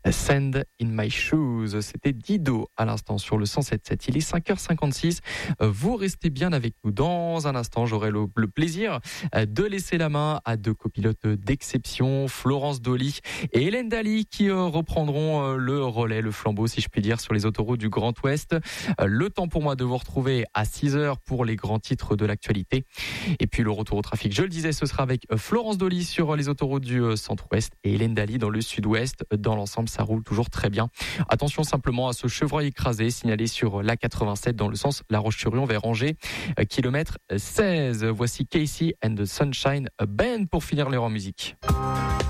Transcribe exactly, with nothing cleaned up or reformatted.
Sand in my shoes. C'était Dido à l'instant sur le cent sept sept. Il est cinq heures cinquante-six. Vous restez bien avec nous. Dans un instant, j'aurai le, le plaisir de laisser la main à deux copilotes d'exception, Florence Dolly et Hélène Daly, qui reprendront le relais, le flambeau, si je puis dire, sur les autoroutes du Grand Ouest. Le temps pour moi de vous retrouver à six heures pour les grands titres de l'actualité. Et puis le retour au trafic, je le disais, ce sera avec Florence Dolly sur les autoroutes du centre-ouest et Hélène Daly dans le sud-ouest. Dans l'ensemble, ça roule toujours très bien. Attention simplement à ce chevreuil écrasé signalé sur l'A quatre-vingt-sept dans le sens La Roche-sur-Yon vers Angers, kilomètre seize. Voici Casey and the Sunshine Band pour finir l'heure en musique.